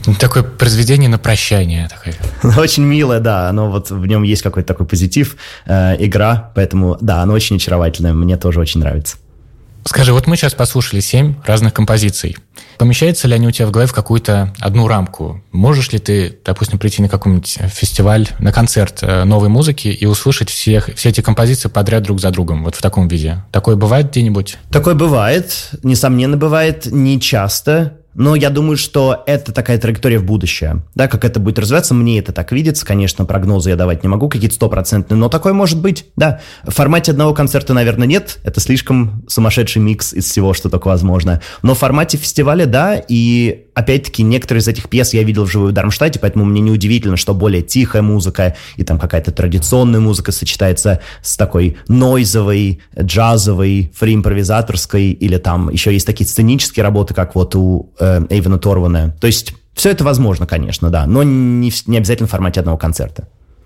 Такое произведение на прощание. Очень милое, да. Оно вот в нем есть какой-то такой позитив, игра. Поэтому, да, оно очень очаровательное. Мне тоже очень нравится. Скажи, вот мы сейчас послушали 7 разных композиций. Помещаются ли они у тебя в голове в какую-то одну рамку? Можешь ли ты, допустим, прийти на какой-нибудь фестиваль, на концерт новой музыки и услышать все эти композиции подряд друг за другом, вот в таком виде? Такое бывает где-нибудь? Такое бывает, несомненно, бывает, не часто. Но я думаю, что это такая траектория в будущее. Да, как это будет развиваться, мне это так видится. Конечно, прогнозы я давать не могу, какие-то стопроцентные, но такое может быть, да. В формате одного концерта, наверное, нет. Это слишком сумасшедший микс из всего, что только возможно. Но в формате фестиваля, да, и опять-таки некоторые из этих пьес я видел вживую в Дармштадте, поэтому мне неудивительно, что более тихая музыка и там какая-то традиционная музыка сочетается с такой нойзовой, джазовой, фри-импровизаторской, или там еще есть такие сценические работы, как вот у Эйвена Торвана. То есть все это возможно, конечно, да, но не обязательно в формате одного концерта.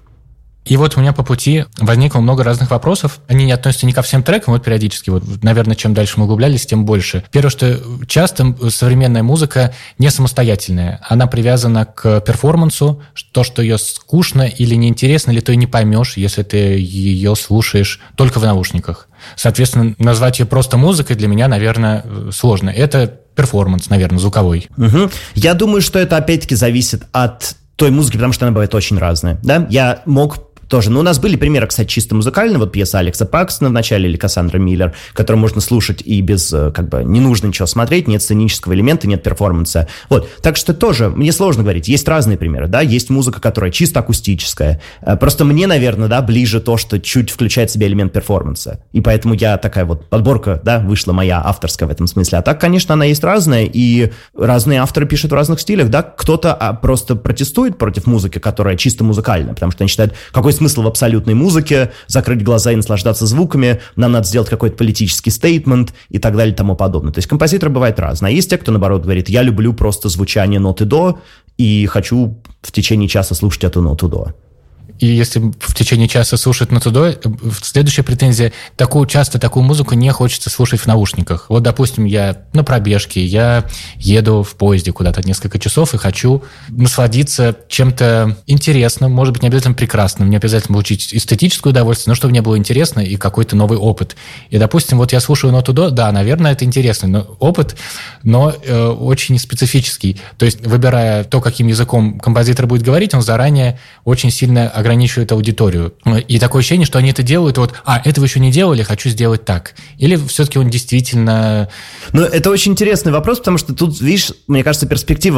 И вот у меня по пути возникло много разных вопросов. Они не относятся ни ко всем трекам, вот периодически. Вот, наверное, чем дальше мы углублялись, тем больше. Первое, что часто современная музыка не самостоятельная. Она привязана к перформансу. То, что ее скучно или неинтересно, или ты не поймешь, если ты ее слушаешь только в наушниках. Соответственно, назвать ее просто музыкой для меня, наверное, сложно. Это перформанс, наверное, звуковой. Угу. Я думаю, что это опять-таки зависит от той музыки, потому что она бывает очень разная. Да? Я мог тоже. Ну, у нас были примеры, кстати, чисто музыкальные. Вот пьеса Алекса Пакстона в начале или Кассандра Миллер, которую можно слушать и без, как бы, не нужно ничего смотреть, нет сценического элемента, нет перформанса. Вот. Так что тоже, мне сложно говорить. Есть разные примеры, да. Есть музыка, которая чисто акустическая. Просто мне, наверное, да, ближе то, что чуть включает в себя элемент перформанса. И поэтому я такая вот подборка, да, вышла моя авторская в этом смысле. А так, конечно, она есть разная, и разные авторы пишут в разных стилях, да. Кто-то просто протестует против музыки, которая чисто музыкальная, потому что они считают, какой смысл в абсолютной музыке, закрыть глаза и наслаждаться звуками, нам надо сделать какой-то политический стейтмент и так далее и тому подобное. То есть композиторы бывают разные. А есть те, кто, наоборот, говорит, я люблю просто звучание ноты до и хочу в течение часа слушать эту ноту до. И если в течение часа слушать ноту до, следующая претензия, часто такую музыку не хочется слушать в наушниках. Вот, допустим, я на пробежке, я еду в поезде куда-то несколько часов и хочу насладиться чем-то интересным, может быть, не обязательно прекрасным, не обязательно получить эстетическое удовольствие, но чтобы мне было интересно и какой-то новый опыт. И, допустим, вот я слушаю ноту до, да, наверное, это интересный опыт, но очень специфический. То есть, выбирая то, каким языком композитор будет говорить, он заранее очень сильно ограничивает аудиторию. И такое ощущение, что они это делают, вот, этого еще не делали, хочу сделать так. Или все-таки он действительно... Ну, это очень интересный вопрос, потому что тут, видишь, мне кажется, перспектива